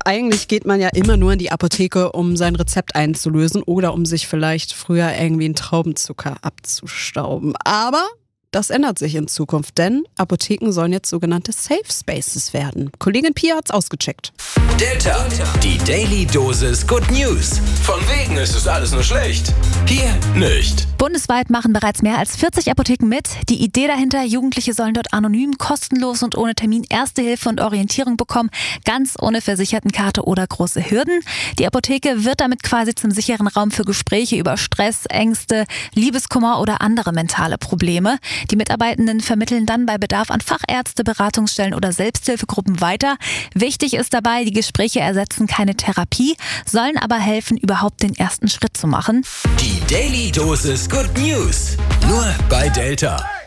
Eigentlich geht man ja immer nur in die Apotheke, um sein Rezept einzulösen oder um sich vielleicht früher irgendwie einen Traubenzucker abzustauben. Aber das ändert sich in Zukunft, denn Apotheken sollen jetzt sogenannte Safe Spaces werden. Kollegin Pia hat's ausgecheckt. Delta, die Daily Dosis Good News. Von wegen ist es alles nur schlecht. Hier nicht. Bundesweit machen bereits mehr als 40 Apotheken mit. Die Idee dahinter, Jugendliche sollen dort anonym, kostenlos und ohne Termin Erste Hilfe und Orientierung bekommen, ganz ohne Versichertenkarte oder große Hürden. Die Apotheke wird damit quasi zum sicheren Raum für Gespräche über Stress, Ängste, Liebeskummer oder andere mentale Probleme. Die Mitarbeitenden vermitteln dann bei Bedarf an Fachärzte, Beratungsstellen oder Selbsthilfegruppen weiter. Wichtig ist dabei, die Gespräche ersetzen keine Therapie, sollen aber helfen, überhaupt den ersten Schritt zu machen. Die Daily Dosis Good News. Nur bei Delta.